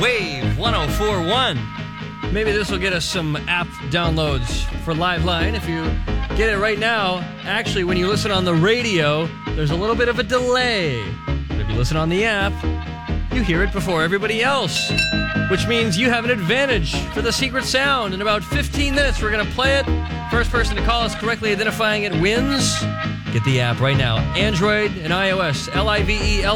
Wave 1041. Maybe this will get us some app downloads for Live Line. If you get it right now, actually, when you listen on the radio, there's a little bit of a delay. But if you listen on the app, you hear it before everybody else, which means you have an advantage for the secret sound. In about 15 minutes, we're going to play it. First person to call us correctly identifying it wins. Get the app right now. Android and iOS. LIVEL